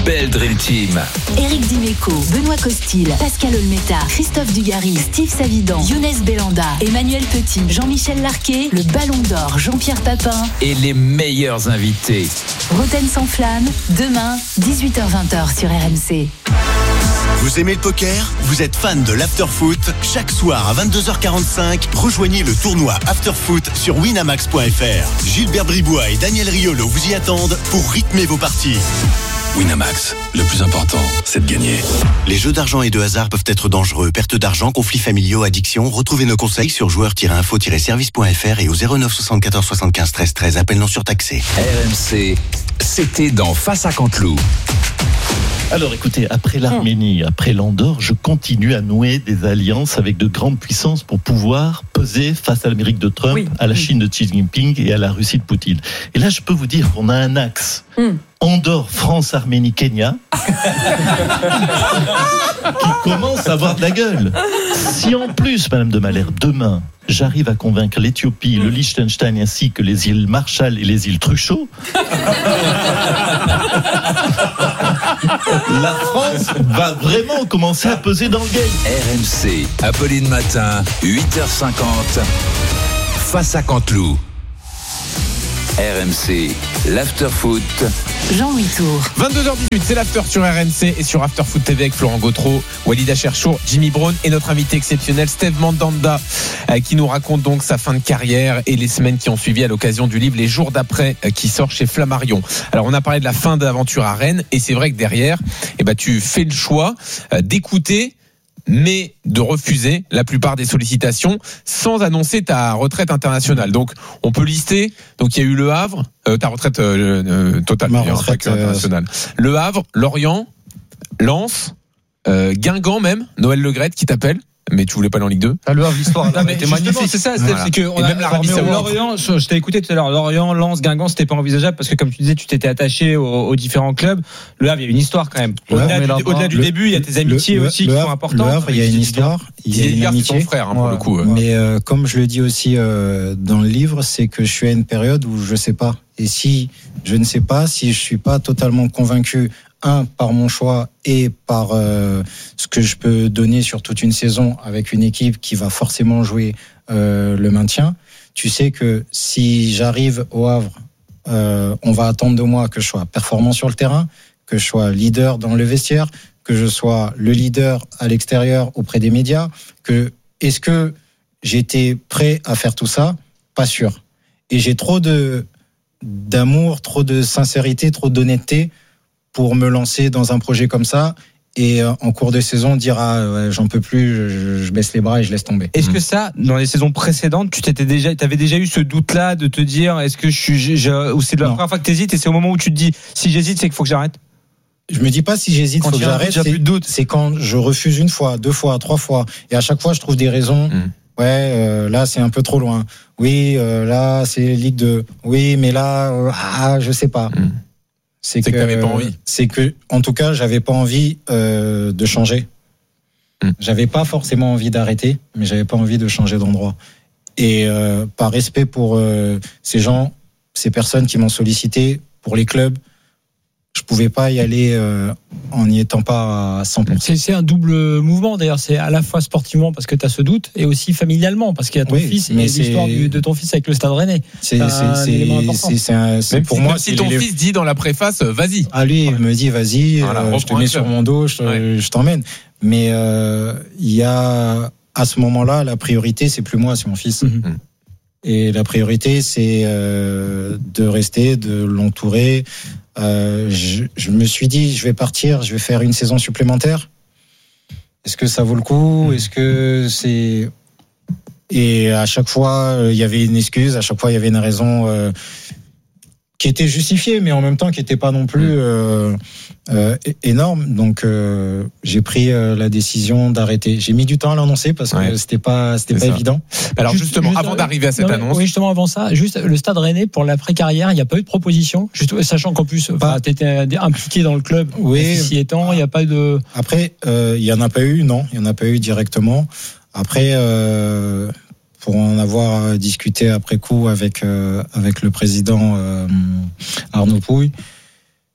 belle Dream Team. Éric Dimeco, Benoît Costil, Pascal Olmeta, Christophe Dugarry, Steve Savidan, Younes Belanda, Emmanuel Petit, Jean-Michel Larquet, le Ballon d'Or, Jean-Pierre Papin Et les meilleurs invités. Roten sans flamme, demain, 18h-20h sur RMC. Vous aimez le poker ? Vous êtes fan de l'afterfoot ? Chaque soir à 22h45, rejoignez le tournoi Afterfoot sur winamax.fr. Gilbert Bribois et Daniel Riolo vous y attendent pour rythmer vos parties. Winamax, le plus important, c'est de gagner. Les jeux d'argent et de hasard peuvent être dangereux. Perte d'argent, conflits familiaux, addiction. Retrouvez nos conseils sur joueurs-info-service.fr et au 09 74 75 13 13. Appel non surtaxé. RMC, c'était dans Face à Canteloup. Alors écoutez, après l'Arménie, après l'Andorre, je continue à nouer des alliances avec de grandes puissances pour pouvoir peser face à l'Amérique de Trump, à la Chine de Xi Jinping et à la Russie de Poutine. Et là, je peux vous dire qu'on a un axe. Andorre, France, Arménie, Kenya, qui commence à avoir de la gueule. Si en plus, Madame de Malherbe, demain, j'arrive à convaincre l'Éthiopie, le Liechtenstein ainsi que les îles Marshall et les îles Truchot, la France va vraiment commencer à peser dans le game. RMC, Apolline Matin, 8h50, Face à Canteloup. RMC, l'afterfoot. Jean-Louis Tour. 22h18, c'est l'after sur RMC et sur Afterfoot TV avec Florent Gautreau, Walid Acharchour, Jimmy Brown et notre invité exceptionnel Steve Mandanda qui nous raconte donc sa fin de carrière et les semaines qui ont suivi à l'occasion du livre Les jours d'après qui sort chez Flammarion. Alors on a parlé de la fin d'aventure à Rennes et c'est vrai que derrière tu fais le choix d'écouter mais de refuser la plupart des sollicitations sans annoncer ta retraite internationale. Donc, on peut lister. Donc, il y a eu Le Havre, ta retraite totale, ma retraite internationale. Le Havre, Lorient, Lens, Guingamp même, Noël Le Graët qui t'appelle. Mais tu voulais pas aller en Ligue 2. Le Havre, l'histoire était magnifique. C'est ça, voilà. c'est que on a même l'Arabie Saoudite. Lorient, je t'ai écouté tout à l'heure. Lorient, Lens, Guingamp, c'était pas envisageable parce que comme tu disais, tu t'étais attaché aux différents clubs. Le Havre, il y a une histoire quand même. Au-delà du début, il y a tes amitiés aussi qui sont importantes. Le Havre, il y a une histoire, il y a une amitié. C'est ton frère pour le coup. Mais comme je le dis aussi dans le livre, c'est que je suis à une période où je sais pas. Et si je ne sais pas, si je suis pas totalement convaincu, par mon choix et par ce que je peux donner sur toute une saison avec une équipe qui va forcément jouer le maintien, tu sais que si j'arrive au Havre, on va attendre de moi que je sois performant sur le terrain, que je sois leader dans le vestiaire, que je sois le leader à l'extérieur auprès des médias. Est-ce que j'étais prêt à faire tout ça ? Pas sûr. Et j'ai trop d'amour, trop de sincérité, trop d'honnêteté pour me lancer dans un projet comme ça et en cours de saison dire j'en peux plus, je baisse les bras et je laisse tomber. Est-ce que ça, dans les saisons précédentes, t'avais déjà eu ce doute-là de te dire est-ce que ou c'est la première fois que t'hésites et c'est au moment où tu te dis si j'hésite c'est qu'il faut que j'arrête? Je me dis pas si j'hésite, faut que j'arrête. Plus de doute. C'est quand je refuse une fois, 2 fois, 3 fois et à chaque fois je trouve des raisons. Là c'est un peu trop loin. Oui, là c'est Ligue 2. Oui, mais là je sais pas. C'est que t'avais pas envie. C'est que, en tout cas, j'avais pas envie de changer. J'avais pas forcément envie d'arrêter, mais j'avais pas envie de changer d'endroit. Et par respect pour ces personnes qui m'ont sollicité, pour les clubs, je pouvais pas y aller en n'y étant pas à 100%. C'est un double mouvement d'ailleurs, c'est à la fois sportivement parce que tu as ce doute et aussi familialement parce qu'il y a ton fils et l'histoire de ton fils avec le Stade Rennais. C'est pour moi si ton fils dit dans la préface vas-y. Lui il me dit vas-y, je te mets sur mon dos, je t'emmène. Mais il y a à ce moment-là la priorité c'est plus moi, c'est mon fils. Et la priorité c'est de rester, de l'entourer. Je me suis dit, je vais partir, je vais faire une saison supplémentaire. Est-ce que ça vaut le coup ? Est-ce que c'est... Et à chaque fois, il y avait une excuse, à chaque fois, il y avait une raison qui était justifiée, mais en même temps qui n'était pas non plus énorme. Donc, j'ai pris la décision d'arrêter. J'ai mis du temps à l'annoncer parce que c'était pas évident. Alors justement, avant d'arriver à cette annonce, oui, justement avant ça, juste le Stade Rennais pour l'après-carrière, il n'y a pas eu de proposition, sachant qu'en plus, tu étais impliqué dans le club. Oui. Si étant, il n'y a pas de. Après, il y en a pas eu, non, il y en a pas eu directement. Après. Pour en avoir discuté après coup avec le président Arnaud Pouille,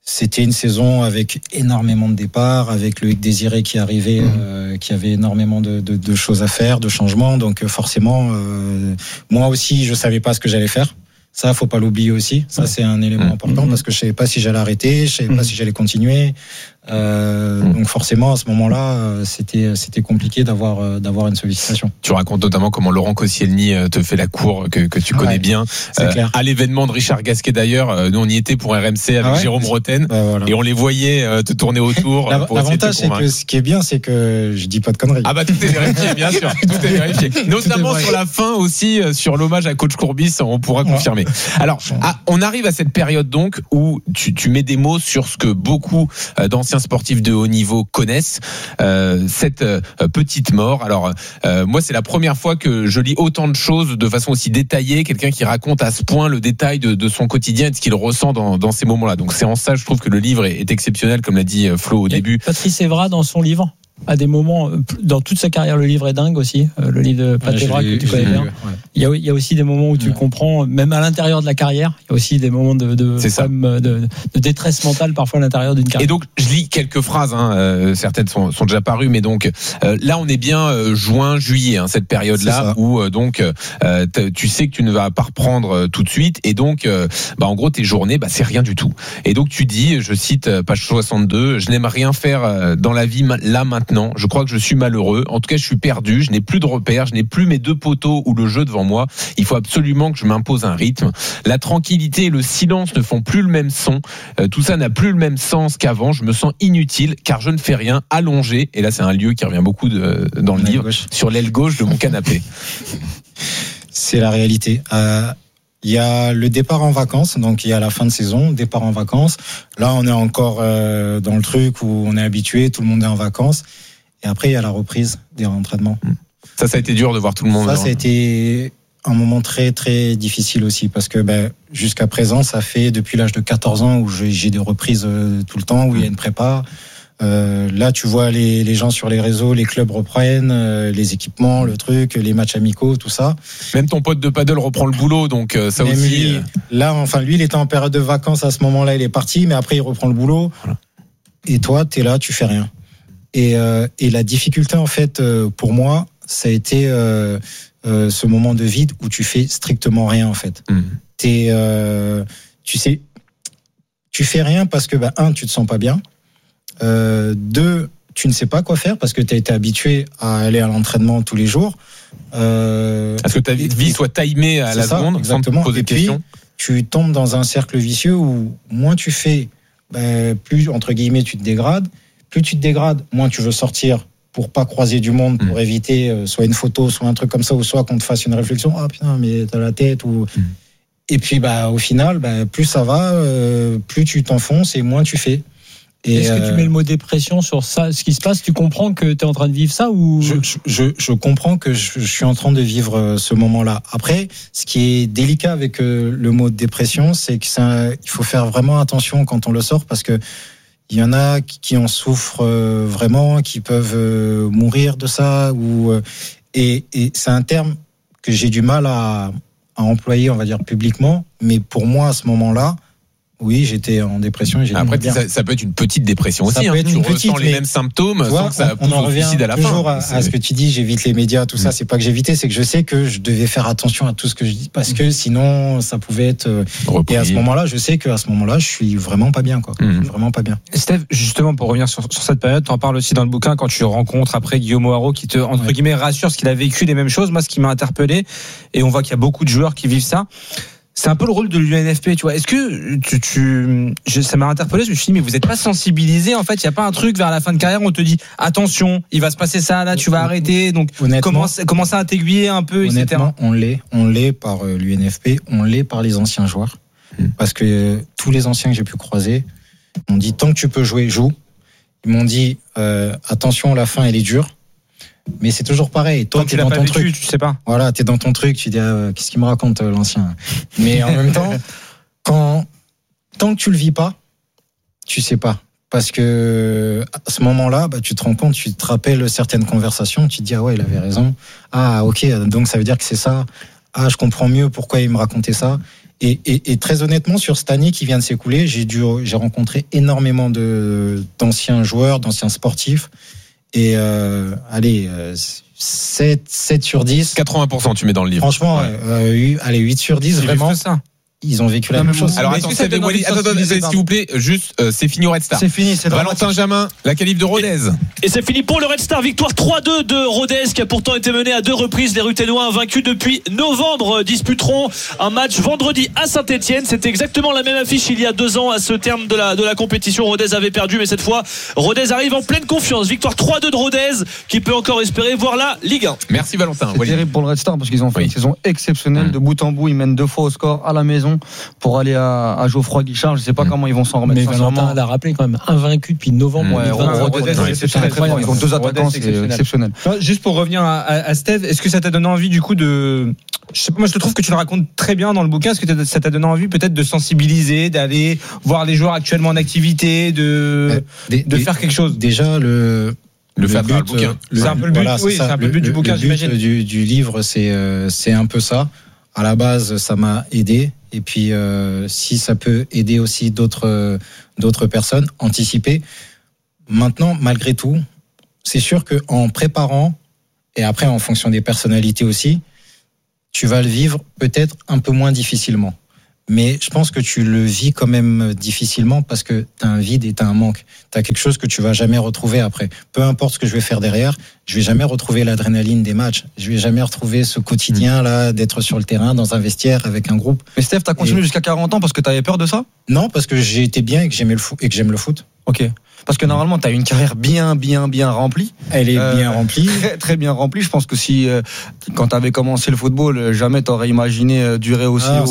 C'était une saison avec énormément de départs, avec le Désiré qui arrivait, qui avait énormément de choses à faire, de changements. Donc forcément, moi aussi, je savais pas ce que j'allais faire. Ça, faut pas l'oublier aussi. Ça, c'est un élément important parce que je savais pas si j'allais arrêter, je savais pas si j'allais continuer. Donc forcément, à ce moment-là, c'était compliqué d'avoir une sollicitation. Tu racontes notamment comment Laurent Koscielny te fait la cour que tu connais bien. C'est clair. À l'événement de Richard Gasquet d'ailleurs, nous on y était pour RMC avec Jérôme Roten et on les voyait te tourner autour. L'avantage, c'est que ce qui est bien, c'est que je dis pas de conneries. Ah bah tout est vérifié, bien sûr, tout est vérifié. Notamment sur la fin aussi, sur l'hommage à Coach Courbis, on pourra confirmer. Alors, on arrive à cette période donc où tu mets des mots sur ce que beaucoup d'anciens sportifs de haut niveau connaissent, cette petite mort. Alors, moi, c'est la première fois que je lis autant de choses de façon aussi détaillée, quelqu'un qui raconte à ce point le détail de son quotidien et de ce qu'il ressent dans ces moments-là. Donc, c'est en ça, je trouve que le livre est exceptionnel, comme l'a dit Flo au début. Patrice Evra, dans son livre, à des moments, dans toute sa carrière, le livre est dingue aussi. Le livre de Pat Evra que tu connais bien. Il y a aussi des moments où tu comprends, même à l'intérieur de la carrière, il y a aussi des moments de détresse mentale parfois à l'intérieur d'une carrière. Et donc, je lis quelques phrases, certaines sont déjà parues, mais donc là, on est bien juin, juillet, cette période-là où donc tu sais que tu ne vas pas reprendre tout de suite, et donc, en gros, tes journées, c'est rien du tout. Et donc, tu dis, je cite page 62, je n'aime rien faire dans la vie là maintenant. Je crois que je suis malheureux. En tout cas, je suis perdu. Je n'ai plus de repères. Je n'ai plus mes deux poteaux ou le jeu devant moi. Il faut absolument que je m'impose un rythme. La tranquillité et le silence ne font plus le même son. Tout ça n'a plus le même sens qu'avant. Je me sens inutile car je ne fais rien. Allongé. Et là, c'est un lieu qui revient beaucoup dans le livre. Sur l'aile gauche de mon canapé. C'est la réalité. Il y a le départ en vacances, donc il y a la fin de saison, départ en vacances. Là, on est encore dans le truc où on est habitué, tout le monde est en vacances. Et après, il y a la reprise des entraînements. Ça a été dur de voir tout le monde. Ça a été un moment très, très difficile aussi, parce que jusqu'à présent, ça fait depuis l'âge de 14 ans où j'ai des reprises tout le temps, où il y a une prépa. Là, tu vois les gens sur les réseaux, les clubs reprennent, les équipements, le truc, les matchs amicaux, tout ça. Même ton pote de paddle reprend le boulot, donc ça même aussi. Lui, il était en période de vacances à ce moment-là, il est parti, mais après il reprend le boulot. Voilà. Et toi, t'es là, tu fais rien. Et la difficulté, en fait, pour moi, ça a été ce moment de vide où tu fais strictement rien, en fait. Tu sais, tu fais rien parce que tu te sens pas bien. 2, tu ne sais pas quoi faire parce que tu as été habitué à aller à l'entraînement tous les jours. Est-ce que ta vie soit timée à la seconde, exactement. Sans te poser de questions. Tu tombes dans un cercle vicieux où moins tu fais, plus entre guillemets tu te dégrades. Plus tu te dégrades, moins tu veux sortir pour pas croiser du monde, pour éviter soit une photo, soit un truc comme ça, ou soit qu'on te fasse une réflexion. Ah putain, mais t'as la tête ou. Et puis au final, plus ça va, plus tu t'enfonces et moins tu fais. Est-ce que tu mets le mot dépression sur ça, ce qui se passe? Tu comprends que tu es en train de vivre ça ou je comprends que je suis en train de vivre ce moment-là. Après, ce qui est délicat avec le mot dépression, c'est que il faut faire vraiment attention quand on le sort parce que il y en a qui en souffrent vraiment, qui peuvent mourir de ça et c'est un terme que j'ai du mal à employer, on va dire publiquement, mais pour moi à ce moment-là. Oui, j'étais en dépression. Après, ça peut être une petite dépression aussi. Tu ressens les mêmes symptômes sans que ça pousse au suicide à la fin. Toujours à ce que tu dis, j'évite les médias, tout ça. C'est pas que j'évitais, c'est que je sais que je devais faire attention à tout ce que je dis parce que sinon, ça pouvait être. Et à ce moment-là, je sais qu'à ce moment-là, je suis vraiment pas bien, quoi. Vraiment pas bien. Steph, justement, pour revenir sur cette période, t'en parles aussi dans le bouquin quand tu rencontres après Guillaume O'Haraud qui te, entre guillemets, rassure ce qu'il a vécu les mêmes choses. Moi, ce qui m'a interpellé, et on voit qu'il y a beaucoup de joueurs qui vivent ça. C'est un peu le rôle de l'UNFP, tu vois. Est-ce que ça m'a interpellé, je me suis dit, mais vous n'êtes pas sensibilisé, en fait, il n'y a pas un truc vers la fin de carrière où on te dit, attention, il va se passer ça, là, tu vas arrêter, donc commence à t'aiguiller un peu, etc. On l'est par l'UNFP, on l'est par les anciens joueurs. Parce que tous les anciens que j'ai pu croiser m'ont dit, tant que tu peux jouer, joue. Ils m'ont dit, attention, la fin, elle est dure. Mais c'est toujours pareil. Toi, t'es dans ton truc. Tu sais pas. Voilà, t'es dans ton truc. Tu dis, qu'est-ce qu'il me raconte, l'ancien? Mais en même temps, tant que tu le vis pas, tu sais pas. Parce que, à ce moment-là, tu te rends compte, tu te rappelles certaines conversations, tu te dis, ah ouais, il avait raison. Ah, ok, donc ça veut dire que c'est ça. Ah, je comprends mieux pourquoi il me racontait ça. Et très honnêtement, sur cette année qui vient de s'écouler, j'ai rencontré énormément d'anciens joueurs, d'anciens sportifs. Et 7 sur 10. 80% tu mets dans le livre. Franchement, ouais. 8 sur 10, vraiment. Ça. Ils ont vécu la même chose. Alors attends, s'il vous plaît, juste, c'est fini au Red Star. C'est fini, c'est Valentin Jamin, la qualif de Rodez. Et c'est fini pour le Red Star. Victoire 3-2 de Rodez, qui a pourtant été menée à 2 reprises. Les Ruténois, invaincus depuis novembre, disputeront un match vendredi à Saint-Etienne. C'était exactement la même affiche il y a 2 ans à ce terme de la compétition. Rodez avait perdu, mais cette fois, Rodez arrive en pleine confiance. Victoire 3-2 de Rodez, qui peut encore espérer voir la Ligue 1. Merci Valentin. C'est terrible pour le Red Star parce qu'ils ont fait une saison exceptionnelle. De bout en bout, ils mènent 2 fois au score à la maison pour aller à Geoffroy Guichard. Je sais pas comment ils vont s'en remettre. Mais Valentin l'a rappelé quand même, invaincu depuis novembre. Rodez, ils ont 2 attaquants, c'est exceptionnel. Juste pour revenir à Steve, est-ce que ça t'a donné envie du coup de... Moi je te trouve que tu le racontes très bien dans le bouquin. Est-ce que ça t'a donné envie peut-être de sensibiliser, d'aller voir les joueurs actuellement en activité, de faire quelque chose? Déjà le faire but, dans le bouquin. C'est un peu le but, c'est un peu le but du bouquin, j'imagine. Du livre, c'est un peu ça. À la base, ça m'a aidé. Et puis, si ça peut aider aussi d'autres personnes, anticiper. Maintenant, malgré tout, c'est sûr qu'en préparant, et après en fonction des personnalités aussi, tu vas le vivre peut-être un peu moins difficilement. Mais je pense que tu le vis quand même difficilement parce que tu as un vide et tu as un manque. Tu as quelque chose que tu vas jamais retrouver après. Peu importe ce que je vais faire derrière, je vais jamais retrouver l'adrénaline des matchs. Je vais jamais retrouver ce quotidien-là d'être sur le terrain, dans un vestiaire, avec un groupe. Mais Steph, t'as continué jusqu'à 40 ans parce que t'avais peur de ça? Non, parce que j'ai été bien et que j'aimais le foot, et que j'aime le foot. Ok. Parce que normalement, tu as une carrière bien remplie. Elle est bien remplie. Très, très bien remplie. Je pense que si, quand tu avais commencé le football, jamais tu aurais imaginé durer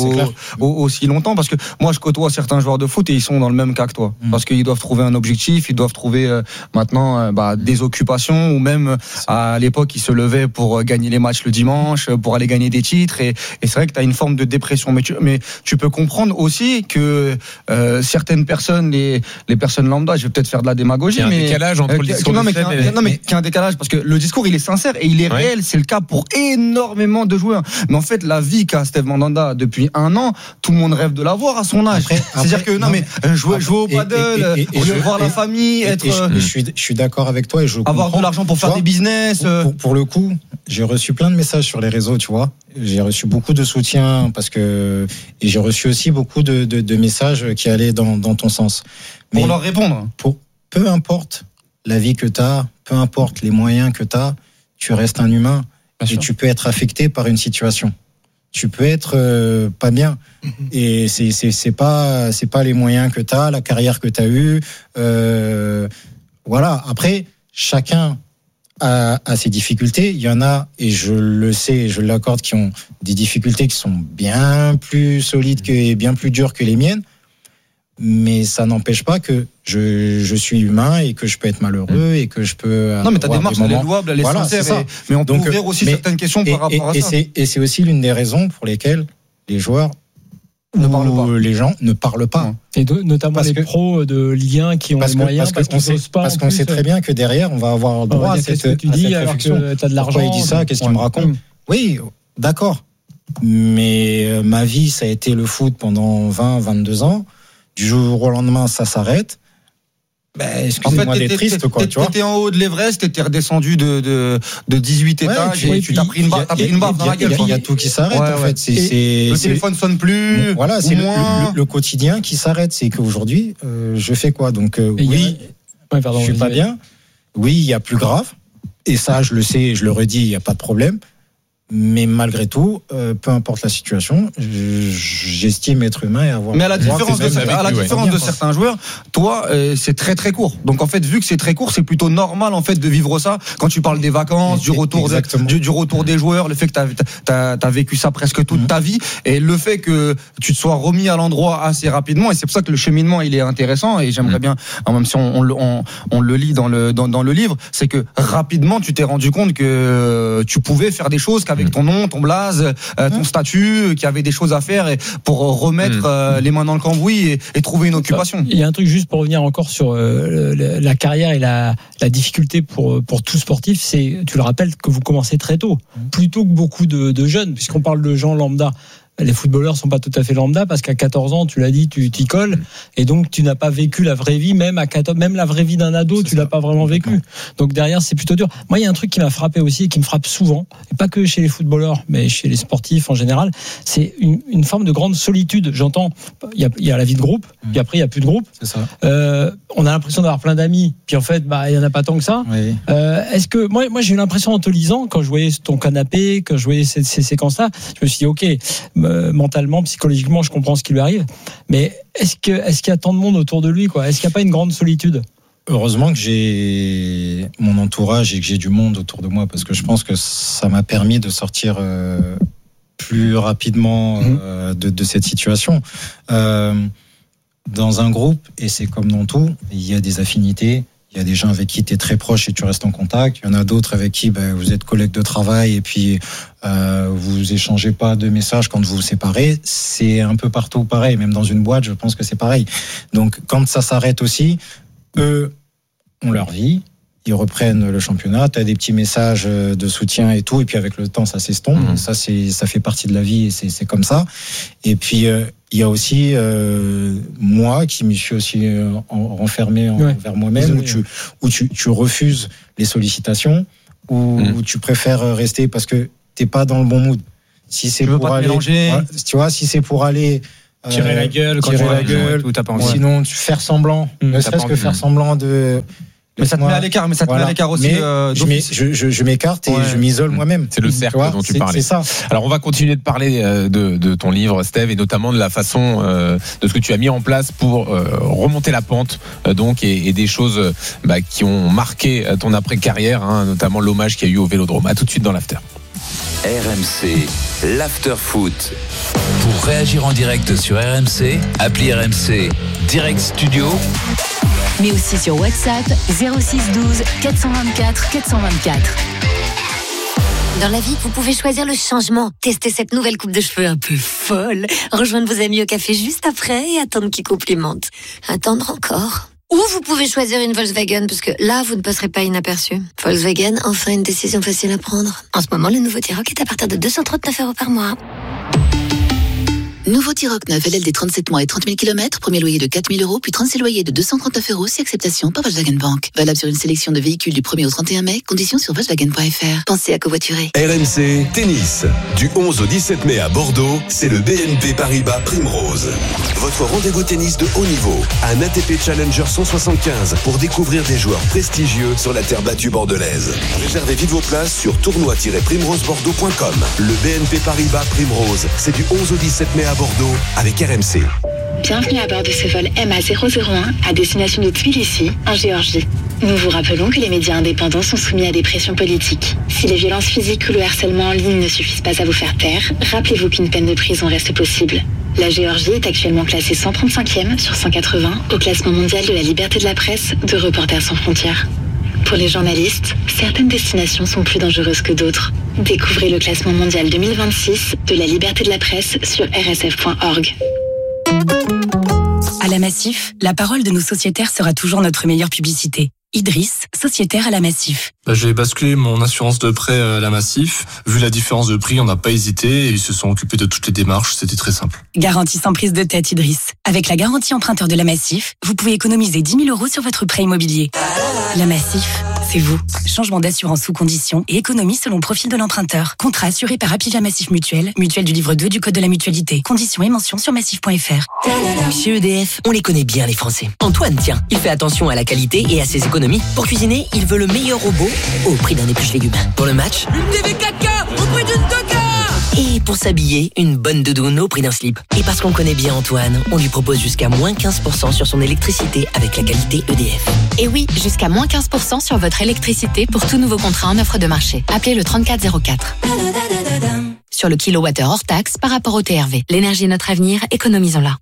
aussi longtemps. Parce que moi, je côtoie certains joueurs de foot et ils sont dans le même cas que toi. Parce qu'ils doivent trouver un objectif, ils doivent trouver maintenant des occupations, ou même à l'époque, ils se levaient pour gagner les matchs le dimanche, pour aller gagner des titres. Et c'est vrai que tu as une forme de dépression. Mais tu peux comprendre aussi que certaines personnes, les personnes lambda, je vais peut-être faire de la démagogie, mais décalage entre le discours mais qu'il y a un décalage parce que le discours il est sincère et il est réel, c'est le cas pour énormément de joueurs. Mais en fait, la vie qu'a Steve Mandanda depuis 1 an, tout le monde rêve de l'avoir à son âge. C'est-à-dire que jouer au paddle, voir la famille, être. Je suis d'accord avec toi et je avoir comprends. De l'argent pour faire des business. Pour le coup, j'ai reçu plein de messages sur les réseaux, tu vois. J'ai reçu beaucoup de soutien et j'ai reçu aussi beaucoup de messages qui allaient dans ton sens. Pour leur répondre. Peu importe la vie que tu as, peu importe les moyens que tu as, tu restes un humain. Et tu peux être affecté par une situation. Tu peux être pas bien. Et c'est pas les moyens que tu as, la carrière que tu as eue. Voilà. Après, chacun a ses difficultés. Il y en a, et je le sais, et je l'accorde, qui ont des difficultés qui sont bien plus solides et bien plus dures que les miennes. Mais ça n'empêche pas que je suis humain et que je peux être malheureux et que je peux. Non, mais ta démarche, elle est louable, elle est sincère. Mais on peut ouvrir aussi certaines questions par rapport à ça. Et c'est aussi l'une des raisons pour lesquelles les joueurs les gens ne parlent pas. Et notamment les pros de Ligue 1 qui ont les moyens parce qu'on sait très bien que derrière, on va avoir droit à cette réflexion. Tu as de l'argent. Pourquoi il dit ça? Qu'est-ce qu'il me raconte? Oui, d'accord. Mais ma vie, ça a été le foot pendant 22 ans. Du jour au lendemain, ça s'arrête. Excusez-moi d'être triste, quoi. Tu vois. T'étais en haut de l'Everest, t'étais redescendu de 18 étages et tu t'as pris une baffe dans la gueule. Il y a tout qui s'arrête, en fait. Le téléphone sonne plus. Voilà, c'est le quotidien qui s'arrête. C'est qu'aujourd'hui, je fais quoi? Donc, oui, je suis pas bien. Oui, il y a plus grave. Et ça, je le sais et je le redis, il n'y a pas de problème. Mais malgré tout, peu importe la situation, j'estime être humain et avoir. Mais à la différence de certains joueurs, toi, c'est très très court. Donc en fait, vu que c'est très court, c'est plutôt normal en fait de vivre ça. Quand tu parles des vacances, du retour des joueurs, le fait que t'as vécu ça presque toute ta vie, et le fait que tu te sois remis à l'endroit assez rapidement, et c'est pour ça que le cheminement il est intéressant. Et j'aimerais bien, même si on le lit dans le livre, c'est que rapidement tu t'es rendu compte que tu pouvais faire des choses qu'avec ton nom, ton blaze, ton statut, qu'il y avait des choses à faire et pour remettre les mains dans le cambouis et trouver une occupation. Il y a un truc juste pour revenir encore sur la carrière et la difficulté pour tout sportif, c'est, tu le rappelles, que vous commencez très tôt, plutôt que beaucoup de jeunes, puisqu'on parle de gens lambda. les footballeurs sont pas tout à fait lambda parce qu'à 14 ans, tu l'as dit, tu t'y colles et donc tu n'as pas vécu la vraie vie, même la vraie vie d'un ado, tu l'as pas vraiment vécu. Donc derrière, c'est plutôt dur. Moi, il y a un truc qui m'a frappé aussi et qui me frappe souvent, et pas que chez les footballeurs, mais chez les sportifs en général, c'est une forme de grande solitude. J'entends, il y a la vie de groupe, puis après il y a plus de groupe. C'est ça. On a l'impression d'avoir plein d'amis, puis en fait, il y en a pas tant que ça. Oui. Est-ce que moi j'ai eu l'impression en te lisant, quand je voyais ton canapé, quand je voyais ces séquences-là, je me suis dit ok, mentalement, psychologiquement, je comprends ce qui lui arrive, mais est-ce qu'il y a tant de monde autour de lui, quoi? Est-ce qu'il n'y a pas une grande solitude? Heureusement que j'ai mon entourage et que j'ai du monde autour de moi, parce que je pense que ça m'a permis de sortir plus rapidement de cette situation. Dans un groupe, et c'est comme dans tout, il y a des affinités. Il y a des gens avec qui tu es très proche et tu restes en contact. Il y en a d'autres avec qui vous êtes collègues de travail et puis vous échangez pas de messages quand vous vous séparez. C'est un peu partout pareil. Même dans une boîte, je pense que c'est pareil. Donc quand ça s'arrête aussi, eux ont leur vie. Ils reprennent le championnat. Tu as des petits messages de soutien et tout. Et puis avec le temps, ça s'estompe. Ça fait partie de la vie et c'est comme ça. Et puis il y a aussi moi qui me suis aussi renfermé vers moi-même, où tu refuses les sollicitations, où tu préfères rester parce que t'es pas dans le bon mood. Si c'est pour aller, tu vois, si c'est pour aller tirer la gueule, tout, t'as pas envie. Sinon faire semblant, ne serait-ce que faire semblant de. Mais ça te met à l'écart, aussi. Je m'écarte et je m'isole moi-même. C'est le cercle dont tu parlais. C'est ça. Alors on va continuer de parler de ton livre, Steve, et notamment de la façon de ce que tu as mis en place pour remonter la pente, donc et des choses qui ont marqué ton après-carrière, notamment l'hommage qu'il y a eu au Vélodrome. À tout de suite dans l'after. RMC, l'after foot. Pour réagir en direct sur RMC, appelez RMC Direct Studio. Mais aussi sur WhatsApp 06 12 424 424. Dans la vie, vous pouvez choisir le changement. Tester cette nouvelle coupe de cheveux un peu folle. Rejoindre vos amis au café juste après et attendre qu'ils complimentent. Attendre encore. Ou vous pouvez choisir une Volkswagen, parce que là, vous ne passerez pas inaperçu. Volkswagen, enfin une décision facile à prendre. En ce moment, le nouveau T-Roc est à partir de 239 € par mois. Nouveau T-Roc 9 LLD 37 mois et 30 000 km, premier loyer de 4 000 €, puis 36 loyers de 239 € si acceptation par Volkswagen Bank. Valable sur une sélection de véhicules du 1er au 31 mai, conditions sur Volkswagen.fr. Pensez à covoiturer. RMC Tennis. Du 11 au 17 mai à Bordeaux, c'est le BNP Paribas Primrose. Votre rendez-vous tennis de haut niveau. Un ATP Challenger 175 pour découvrir des joueurs prestigieux sur la terre battue bordelaise. Réservez vite vos places sur tournoi-primrosebordeaux.com. Le BNP Paribas Primrose, c'est du 11 au 17 mai à Bordeaux avec RMC. Bienvenue à bord de ce vol MA001 à destination de Tbilissi, en Géorgie. Nous vous rappelons que les médias indépendants sont soumis à des pressions politiques. Si les violences physiques ou le harcèlement en ligne ne suffisent pas à vous faire taire, rappelez-vous qu'une peine de prison reste possible. La Géorgie est actuellement classée 135e sur 180 au classement mondial de la liberté de la presse de Reporters sans frontières. Pour les journalistes, certaines destinations sont plus dangereuses que d'autres. Découvrez le classement mondial 2026 de la liberté de la presse sur rsf.org. À la Massif, la parole de nos sociétaires sera toujours notre meilleure publicité. Idriss, sociétaire à la Massif. J'ai basculé mon assurance de prêt à la Massif. Vu la différence de prix, on n'a pas hésité et ils se sont occupés de toutes les démarches. C'était très simple. Garantie sans prise de tête, Idriss. Avec la garantie emprunteur de la Massif, vous pouvez économiser 10 000 € sur votre prêt immobilier. La Massif, c'est vous. Changement d'assurance sous condition et économie selon profil de l'emprunteur. Contrat assuré par Apivia Massif Mutuelle, mutuelle du livre 2 du Code de la mutualité. Conditions et mentions sur massif.fr. Chez EDF, on les connaît bien les Français. Antoine, tiens, il fait attention à la qualité et à ses économies. Pour cuisiner, il veut le meilleur robot au prix d'un épluche légumes. Pour le match, une TV 4K au prix d'une toca. Et pour s'habiller, une bonne doudoune au prix d'un slip. Et parce qu'on connaît bien Antoine, on lui propose jusqu'à moins 15% sur son électricité avec la qualité EDF. Et oui, jusqu'à moins 15% sur votre électricité pour tout nouveau contrat en offre de marché. Appelez le 3404. Sur le kilowattheure hors taxe par rapport au TRV. L'énergie est notre avenir, économisons-la.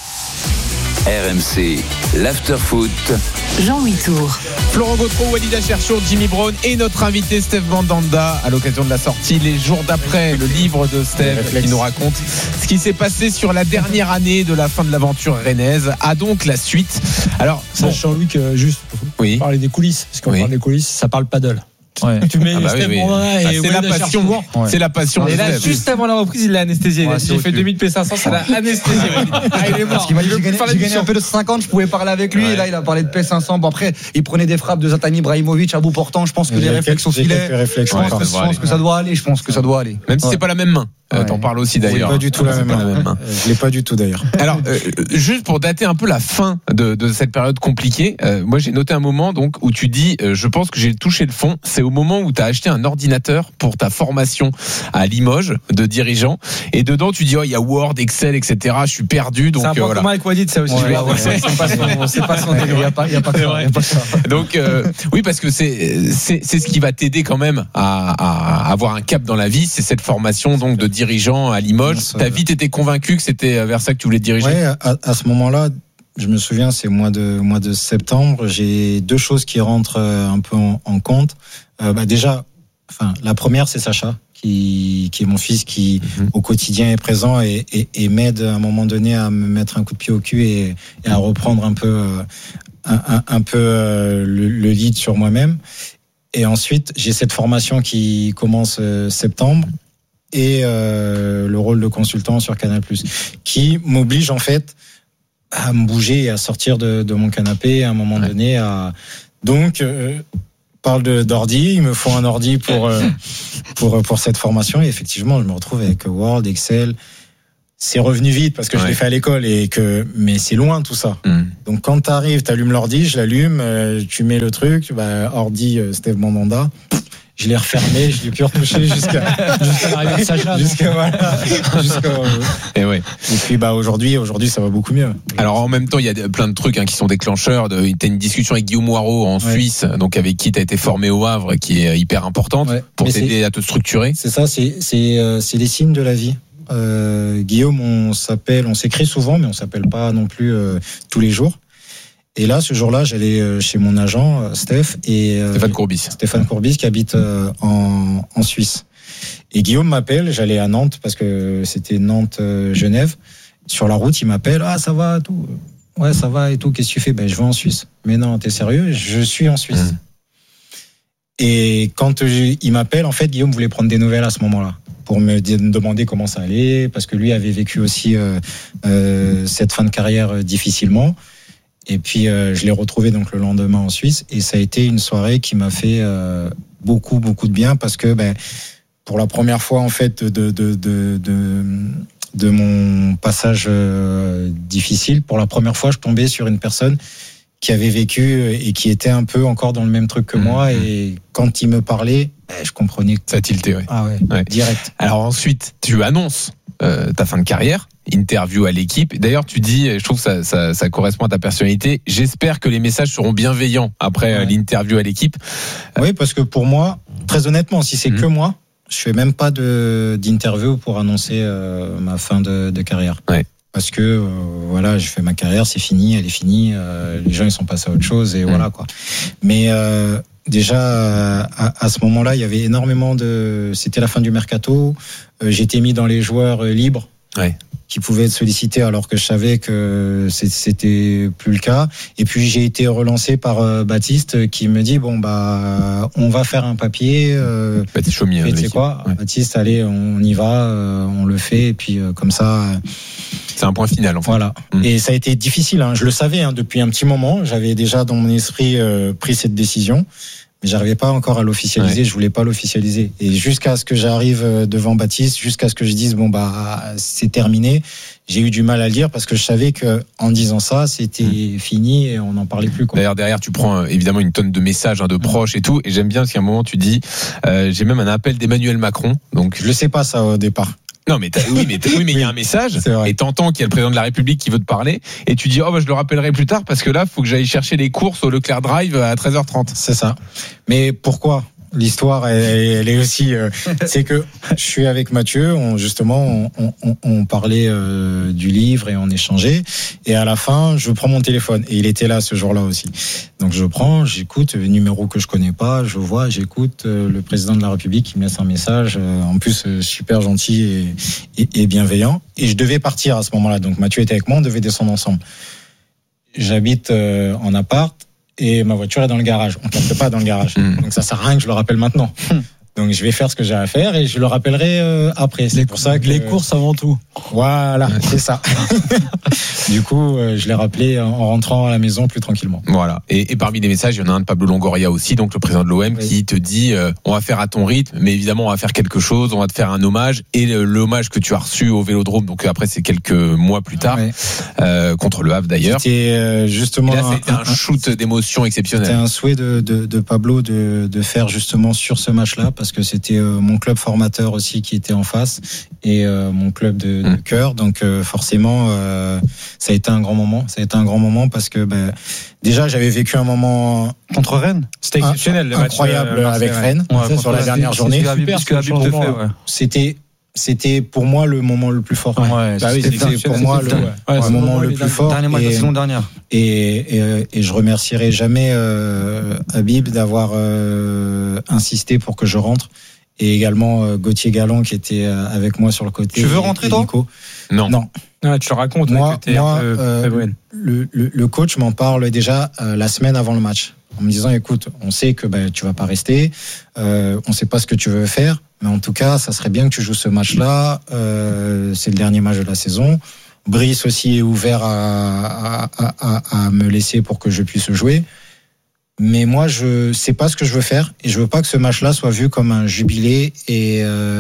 RMC, l'after-foot. Jean-Louis Tour. Florent Gautreau, Walid Acharchour, Jimmy Brown et notre invité Steve Mandanda à l'occasion de la sortie les jours d'après, le livre de Steve qui nous raconte ce qui s'est passé sur la dernière année de la fin de l'aventure rennaise, a donc la suite. Alors, Jean-Louis, juste pour parler des coulisses, parce qu'on parle des coulisses, ça parle paddle. Tu mets Steve Mandanda et c'est la passion. C'est la passion. Et là, juste avant la reprise, il l'a anesthésié. J'ai fait 2000 P500, ça l'a anesthésié. Il est mort. Parce qu'il m'a dit j'ai gagné un peu de 50, je pouvais parler avec lui. Et là, il a parlé de P500. Bon, après, il prenait des frappes de Zlatan Ibrahimovic à bout portant. Je pense que les réflexes au filet. Je pense que ça doit aller. Même si c'est pas la même main. T'en parles aussi d'ailleurs. Pas du tout la même main. Je l'ai pas du tout d'ailleurs. Alors, juste pour dater un peu la fin de cette période compliquée, moi j'ai noté un moment donc où tu dis, je pense que j'ai touché le fond. C'est au moment où tu as acheté un ordinateur pour ta formation à Limoges de dirigeant, et dedans tu dis, il y a Word, Excel, etc. Je suis perdu. Donc c'est un point commun avec Walid, ça aussi. C'est pas son délire. Il y a pas que ça. Donc oui, parce que c'est ce qui va t'aider quand même à avoir un cap dans la vie, c'est cette formation donc de dirigeant à Limoges. T'as vite été convaincu que c'était vers ça que tu voulais te diriger? Ouais, à ce moment-là, je me souviens, c'est mois de septembre, j'ai deux choses qui rentrent un peu en compte. Déjà, la première, c'est Sacha, qui est mon fils, qui au quotidien est présent et m'aide à un moment donné à me mettre un coup de pied au cul et à reprendre un peu le lead sur moi-même. Et ensuite, j'ai cette formation qui commence septembre et le rôle de consultant sur Canal+, qui m'oblige en fait à me bouger et à sortir de mon canapé à un moment donné. Donc, parle d'ordi, il me faut un ordi pour cette formation, et effectivement, je me retrouve avec Word, Excel. C'est revenu vite parce que je l'ai fait à l'école mais c'est loin tout ça. Donc quand t'arrives, t'allumes l'ordi, je l'allume, tu mets le truc, ordi Steve Mandanda. Je l'ai refermé, je l'ai pu retoucher jusqu'à l'arrivée de Sacha. Et puis aujourd'hui, ça va beaucoup mieux. Alors en même temps, il y a plein de trucs qui sont déclencheurs. T'as une discussion avec Guillaume Moirot en Suisse, donc avec qui t'as été formé au Havre, qui est hyper importante pour t'aider à te structurer. C'est ça, c'est les signes de la vie. Guillaume, on s'écrit souvent, mais on s'appelle pas non plus tous les jours. Et là, ce jour-là, j'allais chez mon agent, Stéphane Courbis, qui habite en Suisse. Et Guillaume m'appelle, j'allais à Nantes, parce que c'était Nantes-Genève. Sur la route, il m'appelle, ça va, tout. Ouais, ça va et tout, qu'est-ce que tu fais? Je vais en Suisse. Mais non, t'es sérieux? Je suis en Suisse. Et quand il m'appelle, en fait, Guillaume voulait prendre des nouvelles à ce moment-là, pour me demander comment ça allait, parce que lui avait vécu aussi cette fin de carrière difficilement. Et puis je l'ai retrouvé donc le lendemain en Suisse, et ça a été une soirée qui m'a fait beaucoup de bien, parce que pour la première fois en fait de mon passage difficile, pour la première fois je tombais sur une personne qui avait vécu et qui était un peu encore dans le même truc que moi, et quand il me parlait, je comprenais. Ça tiltait, direct. Alors ensuite, tu annonces ta fin de carrière, interview à l'équipe. D'ailleurs, tu dis, je trouve que ça correspond à ta personnalité, j'espère que les messages seront bienveillants après l'interview à l'équipe. Oui, parce que pour moi, très honnêtement, si c'est que moi, je fais même pas d'interview pour annoncer ma fin de carrière. Parce que j'ai fait ma carrière, c'est fini, elle est finie, les gens ils sont passés à autre chose, et voilà quoi. Mais déjà à ce moment-là, il y avait énormément c'était la fin du mercato, j'étais mis dans les joueurs libres qui pouvaient être sollicités, alors que je savais que c'était plus le cas. Et puis j'ai été relancé par Baptiste, qui me dit on va faire un papier. Baptiste Chaumier, tu sais quoi, Baptiste, allez, on y va, on le fait, et puis comme ça. C'est un point final, en fait. Voilà. Et ça a été difficile, je le savais, depuis un petit moment. J'avais déjà dans mon esprit pris cette décision, mais j'arrivais pas encore à l'officialiser. Je voulais pas l'officialiser. Et jusqu'à ce que j'arrive devant Baptiste, jusqu'à ce que je dise c'est terminé, j'ai eu du mal à le dire, parce que je savais que en disant ça, c'était fini et on n'en parlait plus. D'ailleurs, derrière, tu prends évidemment une tonne de messages de proches et tout. Et j'aime bien parce qu'à un moment, tu dis, j'ai même un appel d'Emmanuel Macron. Donc je sais pas ça au départ. Non, mais mais il y a un message, et t'entends qu'il y a le président de la République qui veut te parler, et tu dis, je le rappellerai plus tard, parce que là, faut que j'aille chercher les courses au Leclerc Drive à 13h30. C'est ça. Mais pourquoi? L'histoire, elle est aussi, c'est que je suis avec Mathieu, on parlait du livre et on échangeait, et à la fin, je prends mon téléphone, et il était là ce jour-là aussi. Donc j'écoute, numéro que je connais pas, j'écoute le président de la République qui me laisse un message, en plus super gentil et bienveillant, et je devais partir à ce moment-là. Donc Mathieu était avec moi, on devait descendre ensemble. J'habite en appart. et ma voiture est dans le garage. On capte pas dans le garage. Donc ça sert à rien que je le rappelle maintenant. Donc je vais faire ce que j'ai à faire et je le rappellerai après. C'est pour ça que les courses avant tout. Voilà, c'est ça. Du coup, je l'ai rappelé en rentrant à la maison plus tranquillement. Voilà. Et parmi les messages, il y en a un de Pablo Longoria aussi, donc le président de l'OM, qui te dit on va faire à ton rythme, mais évidemment on va faire quelque chose, on va te faire un hommage, et l'hommage que tu as reçu au Vélodrome, donc après c'est quelques mois plus tard, contre le Havre d'ailleurs. C'était justement et là, c'était un shoot d'émotion exceptionnel. C'était un souhait de Pablo de faire justement sur ce match-là, parce que c'était mon club formateur aussi qui était en face et mon club de cœur. Donc forcément, ça a été un grand moment. Ça a été un grand moment parce que déjà j'avais vécu un moment contre Rennes. C'était exceptionnel, le match incroyable avec Rennes sur la dernière journée. C'était pour moi le moment le plus fort. C'était pour moi le moment le plus fort. Dernier match de la saison dernière. Et je remercierai jamais Habib d'avoir insisté pour que je rentre. Et également Gauthier Galland qui était avec moi sur le côté. Tu veux rentrer toi ? Non. Tu le racontes. Moi, le coach m'en parle déjà la semaine avant le match, en me disant écoute, on sait que tu vas pas rester, on sait pas ce que tu veux faire, mais en tout cas, ça serait bien que tu joues ce match-là. C'est le dernier match de la saison. Brice aussi est ouvert à me laisser pour que je puisse jouer. Mais moi, je sais pas ce que je veux faire et je veux pas que ce match-là soit vu comme un jubilé et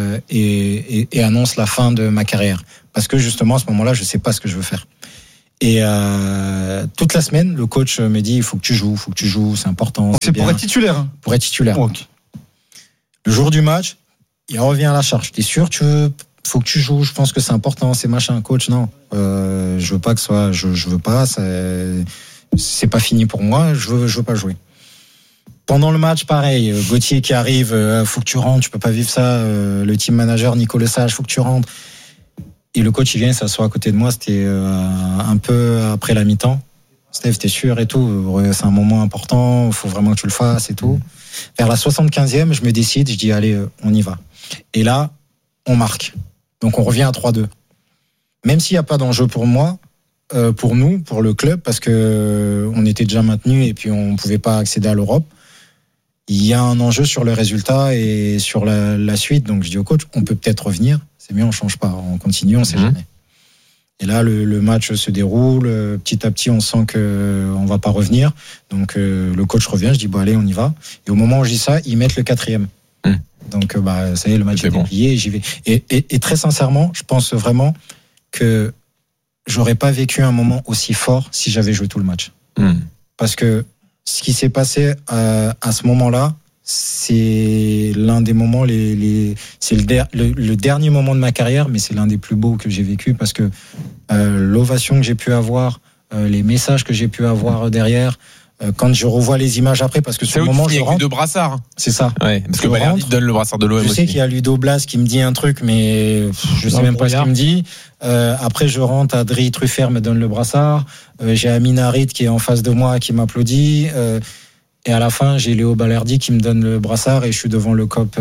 annonce la fin de ma carrière. Parce que justement, à ce moment-là, je sais pas ce que je veux faire. Et toute la semaine, le coach me dit il faut que tu joues, c'est important. C'est pour être titulaire. Hein. Pour être titulaire. Okay. Le jour du match, il revient à la charge. T'es sûr, faut que tu joues. Je pense que c'est important. C'est machin, coach. Non, je veux pas que ce soit. Je veux pas. C'est pas fini pour moi. Je veux pas jouer. Pendant le match, pareil. Gauthier qui arrive. Faut que tu rentres. Tu peux pas vivre ça. Le team manager Nico Lesage. Faut que tu rentres. Et le coach, il vient, il s'assoit à côté de moi. C'était un peu après la mi-temps. Steph, t'es sûr et tout. C'est un moment important. Faut vraiment que tu le fasses et tout. Vers la 75e, je me décide. Je dis allez, on y va. Et là, on marque. Donc on revient à 3-2. Même s'il n'y a pas d'enjeu pour moi, pour nous, pour le club, parce que on était déjà maintenus et puis on ne pouvait pas accéder à l'Europe. Il y a un enjeu sur le résultat et sur la suite. Donc je dis au coach, on peut peut-être revenir. C'est mieux, on change pas, on continue, on sait jamais. Et là, le match se déroule. Petit à petit, on sent que on va pas revenir. Donc le coach revient. Je dis bon allez, on y va. Et au moment où je dis ça, ils mettent le 4e. Donc ça y est, le match est déplié et j'y vais. Et très sincèrement, je pense vraiment que j'aurais pas vécu un moment aussi fort si j'avais joué tout le match. Parce que ce qui s'est passé à ce moment-là, c'est l'un des moments c'est le dernier moment de ma carrière, mais c'est l'un des plus beaux que j'ai vécu parce que l'ovation que j'ai pu avoir, les messages que j'ai pu avoir derrière. Quand je revois les images après, parce que sur le moment je rentre, de brassard. C'est ça. Ouais, parce que Balerdi donne le brassard de l'OM. Je sais qu'il y a Ludo Blas qui me dit un truc, mais je sais même pas ce qu'il me dit. Après je rentre, Adri Truffert me donne le brassard. J'ai Amine Harit qui est en face de moi qui m'applaudit. Et à la fin j'ai Léo Balerdi qui me donne le brassard et je suis devant le COP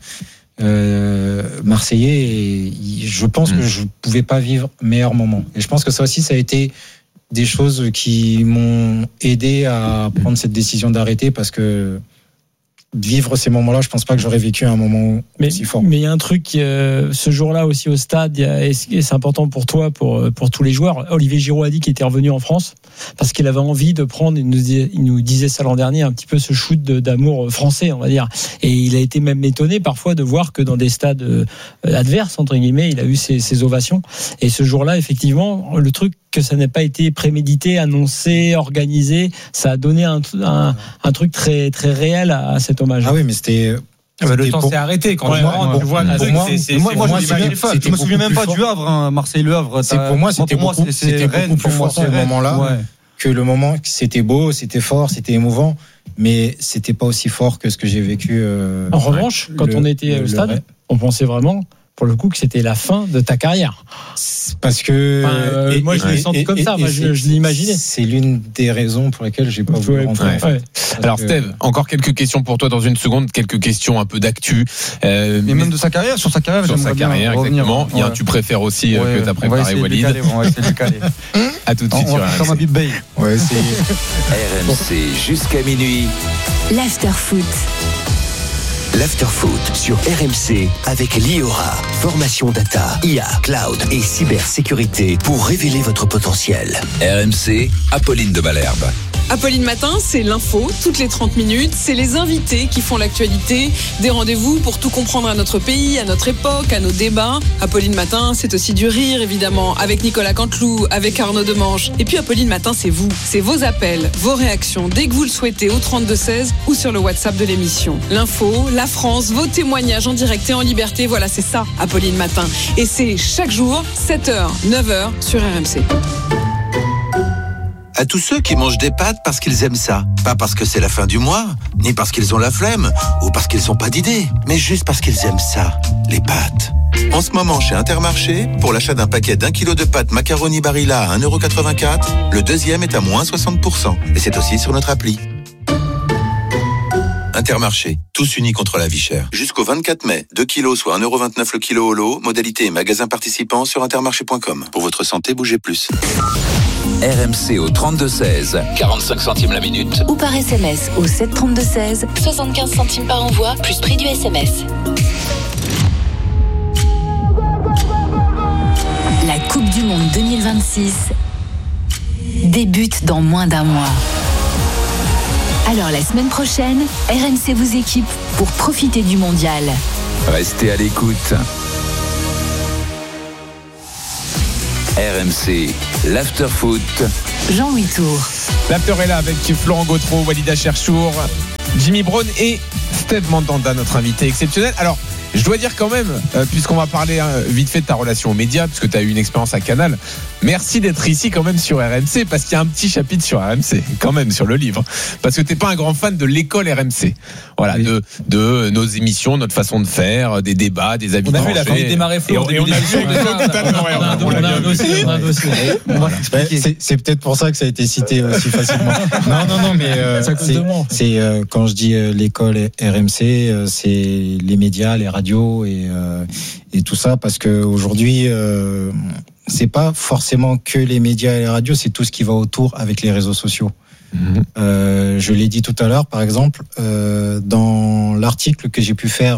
marseillais. Et je pense que je pouvais pas vivre meilleur moment. Et je pense que ça aussi ça a été des choses qui m'ont aidé à prendre cette décision d'arrêter parce que vivre ces moments-là, je pense pas que j'aurais vécu un moment aussi fort. Mais il y a un truc, ce jour-là aussi au stade, et c'est important pour toi, pour tous les joueurs. Olivier Giroud a dit qu'il était revenu en France parce qu'il avait envie de prendre, il nous disait ça l'an dernier, un petit peu ce shoot d'amour français, on va dire. Et il a été même étonné parfois de voir que dans des stades adverses, entre guillemets, il a eu ces ovations. Et ce jour-là, effectivement, le truc que ça n'a pas été prémédité, annoncé, organisé, ça a donné un truc très très réel à cet hommage. Ah oui, mais c'était le temps s'est arrêté quand tu vois. Moi, je me souviens même pas du Havre, hein, Marseille-Le Havre. Pour moi, c'était beaucoup plus fort ce moment-là que le moment. C'était beau, c'était fort, c'était émouvant, mais c'était pas aussi fort que ce que j'ai vécu. En revanche, quand on était au stade, on pensait vraiment, pour le coup, que c'était la fin de ta carrière. Parce que moi je l'ai senti comme ça, moi je l'imaginais. C'est l'une des raisons pour lesquelles j'ai pas voulu rentrer. Alors Steve, encore quelques questions pour toi dans une seconde, quelques questions un peu d'actu. Mais même de sa carrière, sur sa carrière, exactement. Il y a un tu préfères aussi que tu as préparé, Walid. On va essayer de caler. À tout de suite sur RMC. Comme un Big Bay. Ouais, c'est RMC jusqu'à minuit. L'afterfoot. L'Afterfoot sur RMC avec Liora. Formation data, IA, cloud et cybersécurité pour révéler votre potentiel. RMC, Apolline de Malherbe. Apolline Matin, c'est l'info, toutes les 30 minutes. C'est les invités qui font l'actualité. Des rendez-vous pour tout comprendre à notre pays, à notre époque, à nos débats. Apolline Matin, c'est aussi du rire, évidemment, avec Nicolas Canteloup, avec Arnaud Demange. Et puis Apolline Matin, c'est vous. C'est vos appels, vos réactions, dès que vous le souhaitez, au 32-16 ou sur le WhatsApp de l'émission. L'info, la France, vos témoignages en direct et en liberté. Voilà, c'est ça, Apolline Matin. Et c'est chaque jour, 7h, 9h sur RMC. À tous ceux qui mangent des pâtes parce qu'ils aiment ça. Pas parce que c'est la fin du mois, ni parce qu'ils ont la flemme, ou parce qu'ils n'ont pas d'idée, mais juste parce qu'ils aiment ça, les pâtes. En ce moment, chez Intermarché, pour l'achat d'un paquet d'1 kilo de pâtes macaroni Barilla à 1,84 €, le deuxième est à moins 60%. Et c'est aussi sur notre appli. Intermarché, tous unis contre la vie chère. Jusqu'au 24 mai, 2 kilos soit 1,29 € le kilo au lot. Modalité et magasin participants sur intermarché.com. Pour votre santé, bougez plus. RMC au 32-16, 45 centimes la minute. Ou par SMS au 732-16, 75 centimes par envoi, plus prix du SMS. la Coupe du Monde 2026 débute dans moins d'un mois. Alors la semaine prochaine, RMC vous équipe pour profiter du mondial. Restez à l'écoute. RMC, l'Afterfoot. Jean-Louis Tour. L'After est là avec Florent Gautreau, Walida Cherchour, Jimmy Brown et Steve Mandanda, notre invité exceptionnel. Alors, je dois dire quand même, puisqu'on va parler vite fait de ta relation aux médias, puisque tu as eu une expérience à Canal, merci d'être ici quand même sur RMC, parce qu'il y a un petit chapitre sur RMC, quand même, sur le livre. Parce que tu n'es pas un grand fan de l'école RMC. Voilà, oui. de nos émissions, notre façon de faire, des débats, des avis. On a vu la famille démarrer Flo. Et on a vu on a un dossier. C'est peut-être pour ça que ça a été cité aussi facilement. Non, mais c'est quand je dis l'école RMC, c'est les médias, les radios et tout ça, parce que aujourd'hui c'est pas forcément que les médias et les radios, c'est tout ce qui va autour avec les réseaux sociaux. Je l'ai dit tout à l'heure, par exemple, dans l'article que j'ai pu faire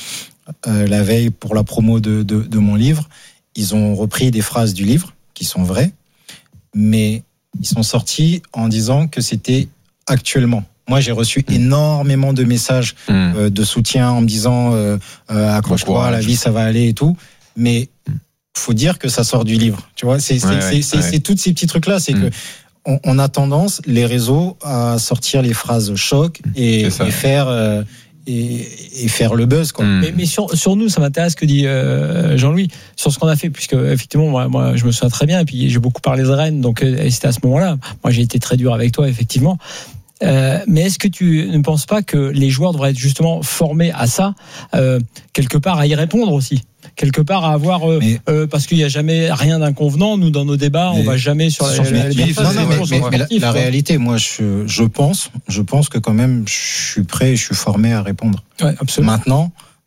la veille pour la promo de mon livre, ils ont repris des phrases du livre qui sont vraies, mais ils sont sortis en disant que c'était actuellement. Moi, j'ai reçu énormément de messages de soutien en me disant accroche-toi, la vie, ça va aller et tout. Mais faut dire que ça sort du livre. Tu vois, c'est tous ces petits trucs-là. C'est que on a tendance, les réseaux, à sortir les phrases choc et faire et faire le buzz, quoi. Mais sur nous, ça m'intéresse ce que dit Jean-Louis sur ce qu'on a fait, puisque effectivement moi je me souviens très bien, et puis j'ai beaucoup parlé de Rennes, donc c'était à ce moment-là. Moi j'ai été très dur avec toi, effectivement. Mais est-ce que tu ne penses pas que les joueurs devraient être justement formés à ça, quelque part à y répondre aussi, quelque part à avoir parce qu'il n'y a jamais rien d'inconvenant. Nous, dans nos débats, on va jamais sur la réalité. Moi, je pense que quand même, je suis prêt, je suis formé à répondre. Ouais, absolument. Maintenant,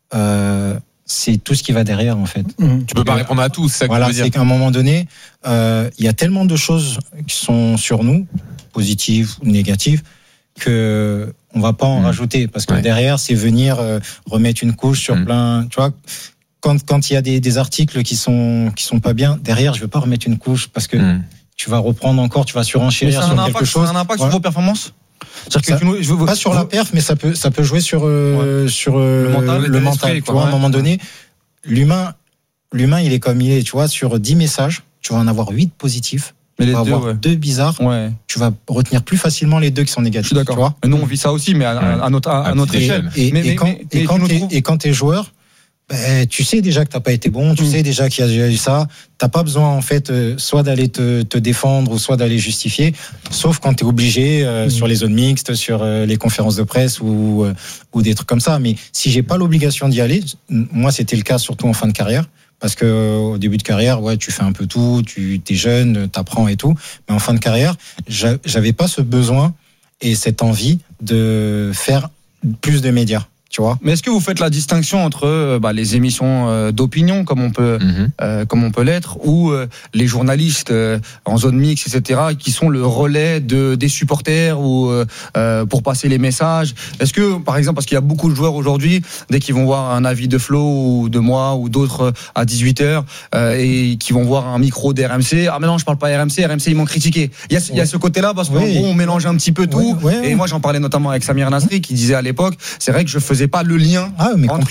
c'est tout ce qui va derrière, en fait. Tu peux pas répondre à tout, c'est ça que voilà, tu veux dire. C'est qu'à un moment donné, il y a tellement de choses qui sont sur nous, positives ou négatives, que on va pas en rajouter, parce que derrière, c'est venir remettre une couche sur plein, tu vois. Quand il y a des articles qui sont pas bien, derrière, je vais pas remettre une couche, parce que tu vas reprendre encore, tu vas surenchérir sur quelque chose. Ça a un impact sur vos performances. Pas sur la perf, mais ça peut jouer sur le mental. Tu vois, à un moment donné, l'humain, il est comme il est. Tu vois, sur 10 messages, tu vas en avoir 8 positifs. Mais tu vas avoir 2 bizarres. Tu vas retenir plus facilement les 2 qui sont négatifs. Je suis d'accord. Mais nous, on vit ça aussi, mais à notre échelle. Et quand t'es joueur, tu sais déjà que t'as pas été bon, tu sais déjà qu'il y a eu ça. T'as pas besoin, en fait, soit d'aller te défendre ou soit d'aller justifier, sauf quand t'es obligé sur les zones mixtes, sur les conférences de presse ou des trucs comme ça. Mais si j'ai pas l'obligation d'y aller, moi c'était le cas surtout en fin de carrière. Parce que au début de carrière, tu fais un peu tout, tu es jeune, t'apprends et tout. Mais en fin de carrière, j'avais pas ce besoin et cette envie de faire plus de médias. Tu vois. Mais est-ce que vous faites la distinction entre les émissions d'opinion comme on peut l'être ou les journalistes en zone mixte, etc., qui sont le relais des supporters ou pour passer les messages. Est-ce que, par exemple, parce qu'il y a beaucoup de joueurs aujourd'hui, dès qu'ils vont voir un avis de Flo ou de moi ou d'autres à 18h et qui vont voir un micro d'RMC, ah mais non, je parle pas RMC ils m'ont critiqué. Il y a ce côté-là parce qu'en gros on mélange un petit peu tout. Et moi j'en parlais notamment avec Samir Nasri qui disait à l'époque, c'est vrai que je faisais pas le lien entre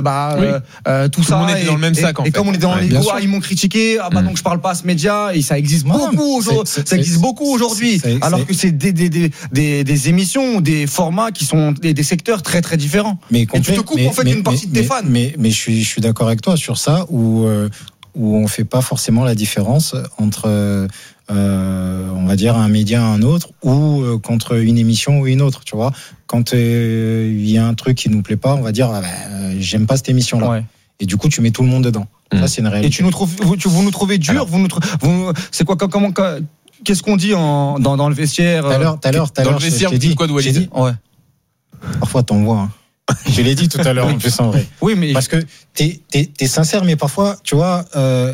tout ça. On était dans le même sac en fait. Et comme on était dans l'ego, ils m'ont critiqué, donc je parle pas à ce média, et ça existe beaucoup aujourd'hui. Ça existe beaucoup aujourd'hui, alors que c'est des émissions, des formats qui sont des secteurs très très différents. Et tu te coupes en fait une partie de tes fans. Mais je suis d'accord avec toi sur ça, où on fait pas forcément la différence entre on va dire un média et un autre, ou contre une émission ou une autre, tu vois. Quand il y a un truc qui nous plaît pas, on va dire j'aime pas cette émission là, et du coup tu mets tout le monde dedans. Ça c'est une réalité. Et vous nous trouvez dur. C'est quoi, comment, qu'est-ce qu'on dit dans le vestiaire? Tout à l'heure, dans le vestiaire, vous dites quoi de Walid? Ouais. Parfois t'en vois. Je l'ai dit tout à l'heure en plus, en vrai. Oui, mais parce que t'es sincère, mais parfois, tu vois,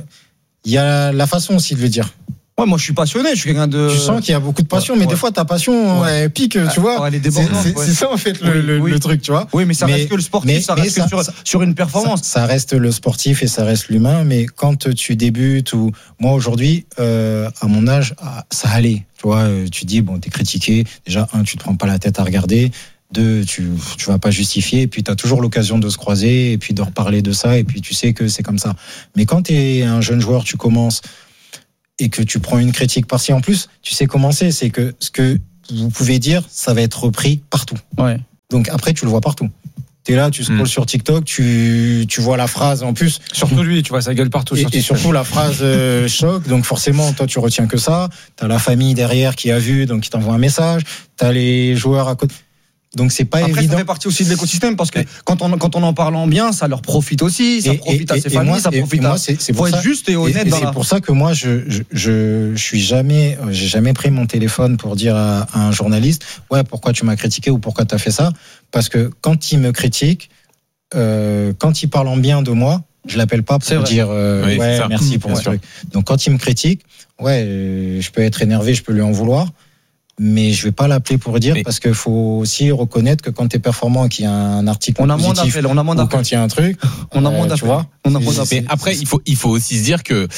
il y a la façon aussi de le dire. Ouais, moi je suis passionné, je suis quelqu'un de. Tu sens qu'il y a beaucoup de passion, mais des fois ta passion elle pique, tu vois. C'est ça en fait le truc, tu vois. Oui, mais ça reste que le sportif, ça reste sur une performance. Ça reste le sportif et ça reste l'humain, mais quand tu débutes, ou moi aujourd'hui, à mon âge, ça allait. Tu vois, tu dis bon, t'es critiqué. Déjà, tu te prends pas la tête à regarder. 2, tu vas pas justifier, et puis tu as toujours l'occasion de se croiser et puis de reparler de ça, et puis tu sais que c'est comme ça. Mais quand tu es un jeune joueur, tu commences et que tu prends une critique par-ci, en plus, tu sais comment c'est que ce que vous pouvez dire, ça va être repris partout. Ouais. Donc après, tu le vois partout. Tu es là, tu scrolles sur TikTok, tu vois la phrase en plus. Surtout lui, tu vois sa gueule partout. Et surtout la phrase choc, donc forcément, toi tu retiens que ça. Tu as la famille derrière qui a vu, donc qui t'envoie un message. Tu as les joueurs à côté. Donc c'est pas évident. Ça fait partie aussi de l'écosystème, parce que quand on en parle en bien, ça leur profite aussi, ça profite à ses familles, ça profite à. Faut être juste et honnête. C'est pour ça que moi je suis jamais, j'ai jamais pris mon téléphone pour dire à un journaliste pourquoi tu m'as critiqué ou pourquoi tu as fait ça, parce que quand il me critique, quand il parle en bien de moi, je l'appelle pas pour dire merci pour ce truc. Donc quand il me critique, je peux être énervé, je peux lui en vouloir. Mais je vais pas l'appeler pour dire, parce qu'il faut aussi reconnaître que quand tu es performant et qu'il y a un article positif, ou quand il y a un truc, on a moins d'appels. Tu vois, mais après, il faut aussi se dire que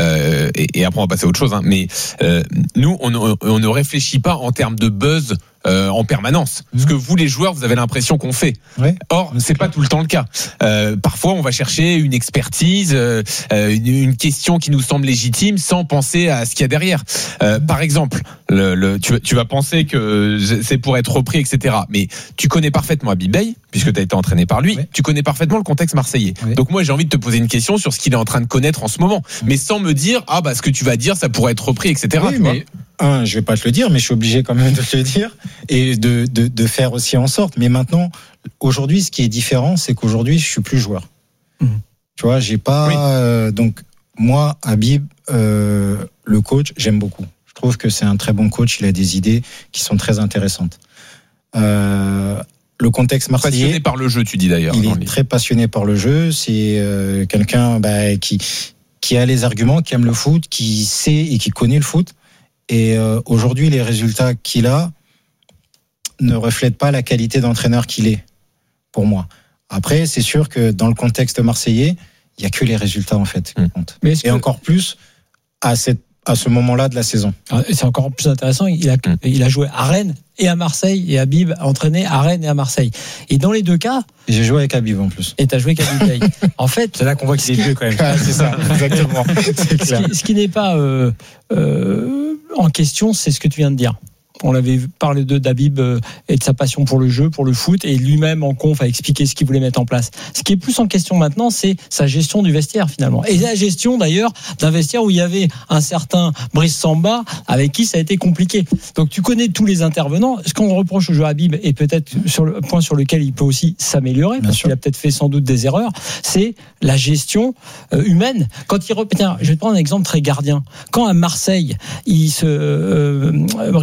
et après on va passer à autre chose. Mais nous, on ne réfléchit pas en termes de buzz. En permanence. Ce que vous, les joueurs, vous avez l'impression qu'on fait. Or, c'est pas tout le temps le cas. Parfois, on va chercher une expertise, une question qui nous semble légitime, sans penser à ce qu'il y a derrière. Par exemple, tu vas penser que c'est pour être repris, etc. Mais tu connais parfaitement Habib Beye, puisque tu as été entraîné par lui. Tu connais parfaitement le contexte marseillais. Donc moi, j'ai envie de te poser une question sur ce qu'il est en train de connaître en ce moment, mais sans me dire ce que tu vas dire, ça pourrait être repris, etc. Oui, mais je vais pas te le dire, mais je suis obligé quand même de te le dire et de faire aussi en sorte. Mais maintenant, aujourd'hui, ce qui est différent, c'est qu'aujourd'hui, je suis plus joueur. Tu vois, j'ai pas. Donc moi, Habib, le coach, j'aime beaucoup. Je trouve que c'est un très bon coach. Il a des idées qui sont très intéressantes. Le contexte marseillais. Passionné par le jeu, tu dis d'ailleurs. Il est très passionné par le jeu. C'est quelqu'un qui a les arguments, qui aime le foot, qui sait et qui connaît le foot. Et aujourd'hui, les résultats qu'il a ne reflètent pas la qualité d'entraîneur qu'il est, pour moi. Après, c'est sûr que dans le contexte marseillais, il n'y a que les résultats en fait qui comptent. Et encore plus à ce moment-là de la saison. C'est encore plus intéressant, il a joué à Rennes et à Marseille, et Habib a entraîné à Rennes et à Marseille. Et dans les deux cas... J'ai joué avec Habib en plus. Et tu as joué avec Habib Beye. En fait... C'est là qu'on voit qu'il est vieux quand même. C'est ça, exactement. Ce qui n'est pas en question, c'est ce que tu viens de dire. On avait parlé d'Habib et de sa passion pour le jeu, pour le foot, et lui-même en conf a expliqué ce qu'il voulait mettre en place. Ce qui est plus en question maintenant, c'est sa gestion du vestiaire finalement. Et la gestion d'ailleurs d'un vestiaire où il y avait un certain Brice Samba avec qui ça a été compliqué. Donc tu connais tous les intervenants. Ce qu'on reproche au joueur Habib, et peut-être sur le point sur lequel il peut aussi s'améliorer, parce qu'il a peut-être fait sans doute des erreurs, c'est la gestion humaine. Quand tiens, je vais te prendre un exemple très gardien. Quand à Marseille, Brice Samba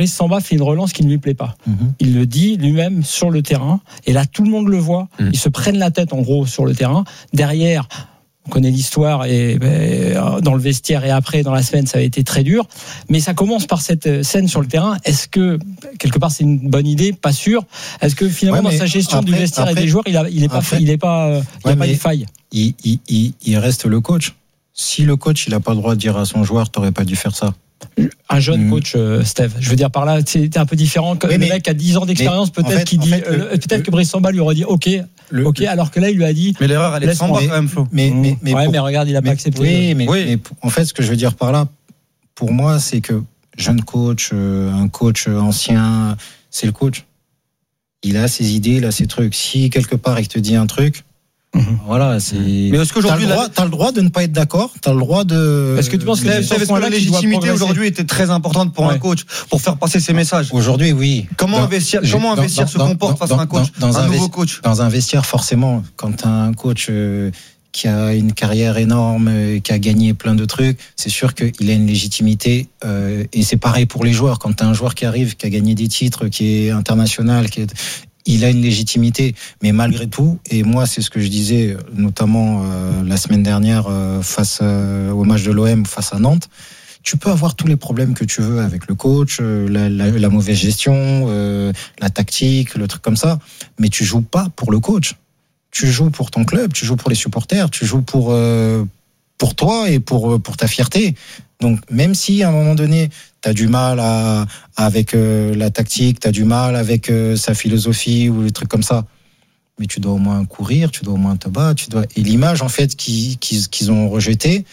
fait une relance qui ne lui plaît pas. Il le dit lui-même sur le terrain, et là tout le monde le voit. Ils se prennent la tête en gros sur le terrain. Derrière, on connaît l'histoire, et dans le vestiaire et après dans la semaine, ça a été très dur. Mais ça commence par cette scène sur le terrain. Est-ce que quelque part c'est une bonne idée? Pas sûr. Est-ce que finalement dans sa gestion du vestiaire et des joueurs, il n'y a pas de faille? Il reste le coach. Si le coach il a pas le droit de dire à son joueur, t'aurais pas dû faire ça. Un jeune coach, Steve. Je veux dire par là, c'était un peu différent. Le mec a 10 ans d'expérience, peut-être qu'il dit, peut-être que Brice Samba lui aurait dit OK, alors que là il lui a dit. Mais l'erreur elle est Samba quand même, Flo. Mais regarde, il a pas accepté. Mais en fait, ce que je veux dire par là, pour moi, c'est que jeune coach, un coach ancien, c'est le coach. Il a ses idées, il a ses trucs. Si quelque part il te dit un truc. Voilà, c'est. Mais est-ce qu'aujourd'hui, t'as le droit de ne pas être d'accord? T'as le droit de. Est-ce que tu penses que la légitimité aujourd'hui était très importante pour un coach pour faire passer ses messages? Aujourd'hui, oui. Comment un vestiaire se comporte face à un coach, un nouveau coach? Dans un vestiaire, forcément, quand t'as un coach qui a une carrière énorme, qui a gagné plein de trucs, c'est sûr qu'il a une légitimité. Et c'est pareil pour les joueurs. Quand t'as un joueur qui arrive, qui a gagné des titres, qui est international, il a une légitimité, mais malgré tout, et moi c'est ce que je disais notamment la semaine dernière face au match de l'OM face à Nantes, tu peux avoir tous les problèmes que tu veux avec le coach, la mauvaise gestion, la tactique, le truc comme ça, mais tu joues pas pour le coach, tu joues pour ton club, tu joues pour les supporters, tu joues pour toi et pour ta fierté. Donc même si à un moment donné t'as du mal avec la tactique, t'as du mal avec sa philosophie ou des trucs comme ça, mais tu dois au moins courir, tu dois au moins te battre, et l'image en fait qu'ils ont rejetée,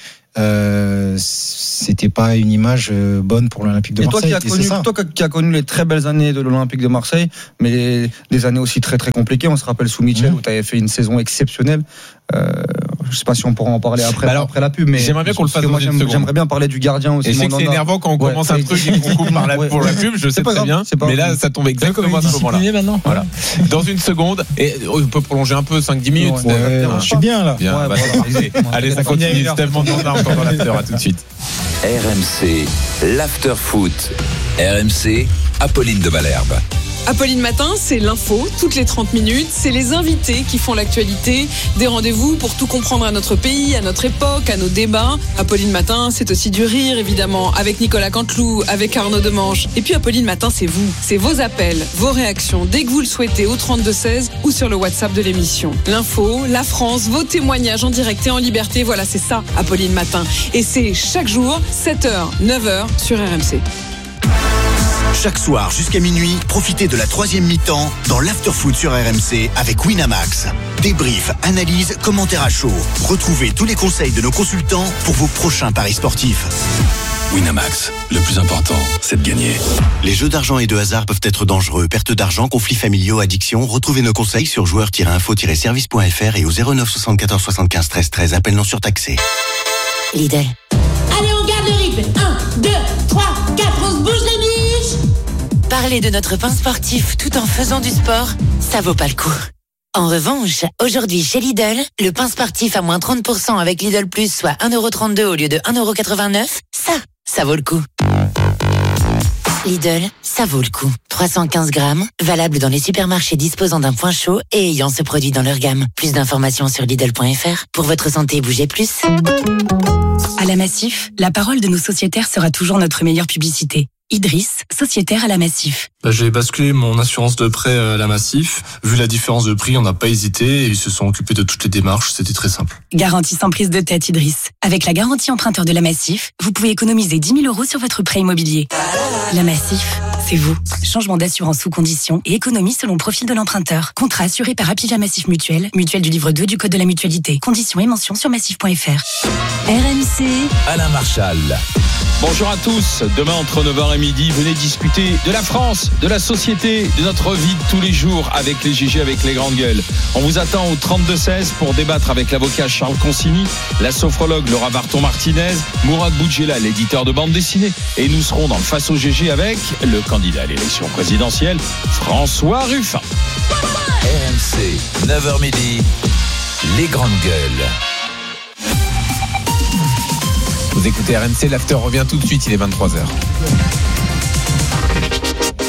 c'était pas une image bonne pour l'Olympique de Marseille. Toi qui as connu les très belles années de l'Olympique de Marseille, mais des années aussi très très compliquées, on se rappelle sous Michel où tu avais fait une saison exceptionnelle. Je sais pas si on pourra en parler après la pub, mais j'aimerais bien qu'on le fasse. Moi, j'aimerais bien parler du gardien aussi. Et je sais que c'est énervant quand on commence un truc et qu'on coupe pour la pub, je sais très bien. Mais là, ça tombe exactement à ce moment-là. Voilà. Dans une seconde, et on peut prolonger un peu, 5-10 minutes. Je suis bien là. Allez, ça continue. Steve Mandanda encore dans l'after. À tout de suite. RMC, l'after foot. RMC, Apolline de Malherbe. Apolline Matin, c'est l'info, toutes les 30 minutes. C'est les invités qui font l'actualité. Des rendez-vous pour tout comprendre à notre pays, à notre époque, à nos débats. Apolline Matin, c'est aussi du rire, évidemment, avec Nicolas Canteloup, avec Arnaud Demanche. Et puis Apolline Matin, c'est vous. C'est vos appels, vos réactions, dès que vous le souhaitez, au 32-16 ou sur le WhatsApp de l'émission. L'info, la France, vos témoignages en direct et en liberté. Voilà, c'est ça, Apolline Matin. Et c'est chaque jour, 7h, 9h sur RMC. Chaque soir jusqu'à minuit, profitez de la 3e mi-temps dans l'Afterfoot sur RMC avec Winamax. Débrief, analyse, commentaires à chaud. Retrouvez tous les conseils de nos consultants pour vos prochains paris sportifs. Winamax, le plus important, c'est de gagner. Les jeux d'argent et de hasard peuvent être dangereux. Perte d'argent, conflits familiaux, addiction. Retrouvez nos conseils sur joueurs-info-service.fr et au 09 74 75 13 13. Appel non surtaxé. Lidl. Allez, on garde le rythme. 1, 2, 3, 4, on se bouge les biches. Parler de notre pain sportif tout en faisant du sport, ça vaut pas le coup. En revanche, aujourd'hui chez Lidl, le pain sportif à moins 30% avec Lidl Plus, soit 1,32€ au lieu de 1,89€, ça vaut le coup. Lidl, ça vaut le coup. 315 grammes, valable dans les supermarchés disposant d'un point chaud et ayant ce produit dans leur gamme. Plus d'informations sur Lidl.fr. Pour votre santé, bougez plus. À la Massif, la parole de nos sociétaires sera toujours notre meilleure publicité. Idriss, sociétaire à la Massif. J'ai basculé mon assurance de prêt à la Massif. Vu la différence de prix, on n'a pas hésité et ils se sont occupés de toutes les démarches. C'était très simple. Garantie sans prise de tête, Idriss. Avec la garantie emprunteur de la Massif, vous pouvez économiser 10 000 € sur votre prêt immobilier. La Massif, c'est vous. Changement d'assurance sous condition et économie selon profil de l'emprunteur. Contrat assuré par Apivia Massif Mutuelle, mutuelle du livre 2 du Code de la mutualité. Conditions et mentions sur massif.fr. RMC, Alain Marchal. Bonjour à tous. Demain, entre 9h et midi, venez discuter de la France, de la société, de notre vie de tous les jours avec les GG, avec les grandes gueules. On vous attend au 32-16 pour débattre avec l'avocat Charles Consigny, la sophrologue Laura Barton-Martinez, Mourad Boudjela, l'éditeur de bande dessinée. Et nous serons dans le Face au GG avec le candidat à l'élection présidentielle, François Ruffin. RMC, 9h midi, les grandes gueules. Vous écoutez RMC, l'after revient tout de suite, il est 23h.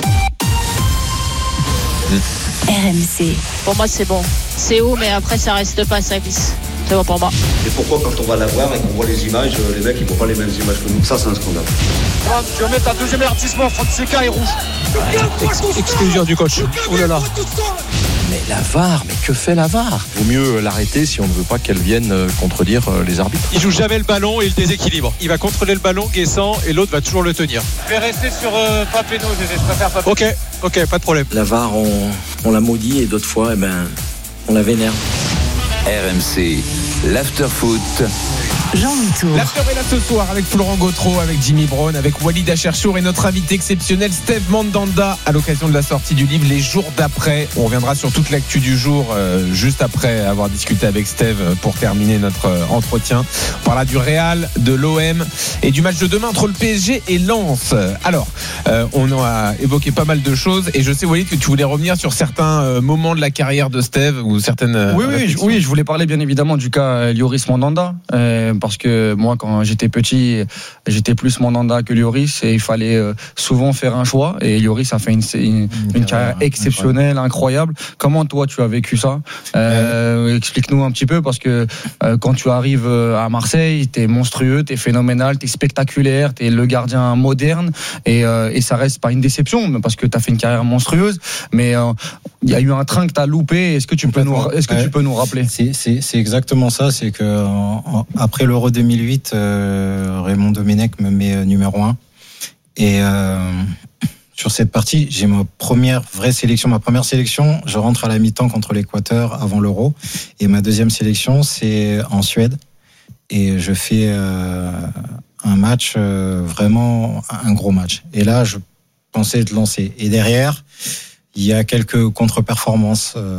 RMC. Pour moi, c'est bon. C'est haut, mais après, ça reste pas service. C'est bon pour moi. Et pourquoi, quand on va la voir et qu'on voit les images, les mecs, ils voient pas les mêmes images que nous? Ça, c'est un scandale. Tu vas mettre un deuxième avertissement, Fonseca est rouge. Exclusion du coach. Oh là là. Mais la VAR, mais que fait la VAR? Vaut mieux l'arrêter si on ne veut pas qu'elle vienne contredire les arbitres. Il joue jamais le ballon et il déséquilibre. Il va contrôler le ballon, Guessant, et l'autre va toujours le tenir. Je vais rester sur Papeno, je préfère Papeno. Ok, pas de problème. La VAR, on la maudit et d'autres fois, on la vénère. RMC, l'after-foot. Jean-Louis Tour. L'after est là ce soir avec Florent Gautreau, avec Jimmy Brown, avec Walid Acharchour et notre invité exceptionnel Steve Mandanda à l'occasion de la sortie du livre Les Jours d'après. On reviendra sur toute l'actu du jour juste après avoir discuté avec Steve pour terminer notre entretien. On parlera du Real, de l'OM et du match de demain entre le PSG et Lens. Alors, on a évoqué pas mal de choses et je sais Walid que tu voulais revenir sur certains moments de la carrière de Steve ou certaines... Oui, je voulais parler bien évidemment du cas Lloris Mandanda. Parce que moi, quand j'étais petit, j'étais plus Mandanda que Lloris et il fallait souvent faire un choix. Et Lloris a fait une carrière exceptionnelle, incroyable. Comment toi, tu as vécu ça? Explique-nous un petit peu, parce que quand tu arrives à Marseille, t'es monstrueux, t'es phénoménal, t'es spectaculaire, t'es le gardien moderne et ça reste pas une déception parce que t'as fait une carrière monstrueuse. Mais il y a eu un train que t'as loupé. Est-ce que tu peux nous rappeler? C'est exactement ça. C'est que après l'Euro 2008, Raymond Domenech me met numéro 1. Et sur cette partie, j'ai ma première sélection. Je rentre à la mi-temps contre l'Équateur avant l'Euro. Et ma deuxième sélection, c'est en Suède. Et je fais un match, vraiment un gros match. Et là, je pensais être lancé. Et derrière, il y a quelques contre-performances.